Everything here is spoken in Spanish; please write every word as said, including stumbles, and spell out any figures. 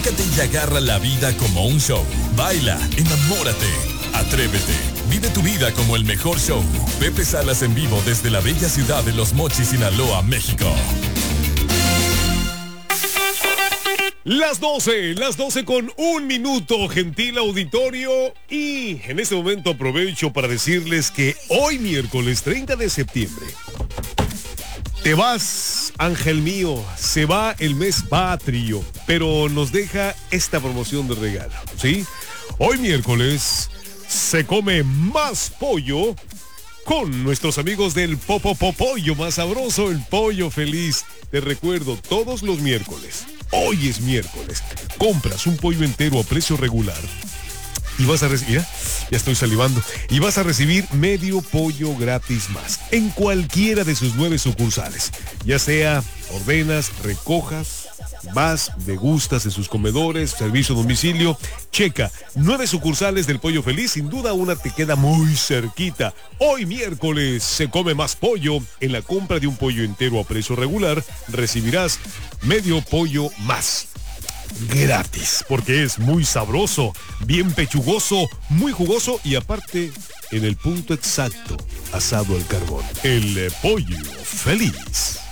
Déjate y agarra la vida como un show. Baila, enamórate, atrévete. Vive tu vida como el mejor show. Pepe Salas en vivo desde la bella ciudad de Los Mochis, Sinaloa, México. Las doce, las doce con un minuto, gentil auditorio. Y en este momento aprovecho para decirles que hoy miércoles treinta de septiembre te vas, ángel mío, se va el mes patrio, pero nos deja esta promoción de regalo, ¿sí? Hoy miércoles se come más pollo con nuestros amigos del Popo Pollo más sabroso, el Pollo Feliz. Te recuerdo, todos los miércoles, hoy es miércoles, compras un pollo entero a precio regular y vas a recibir, ya estoy salivando, y vas a recibir medio pollo gratis más en cualquiera de sus nueve sucursales. Ya sea ordenas, recojas, vas, degustas en sus comedores, servicio a domicilio. Checa, nueve sucursales del Pollo Feliz, sin duda una te queda muy cerquita. Hoy miércoles se come más pollo. En la compra de un pollo entero a precio regular, recibirás medio pollo más gratis, porque es muy sabroso, bien pechugoso, muy jugoso y aparte en el punto exacto, asado al carbón. El eh, Pollo Feliz.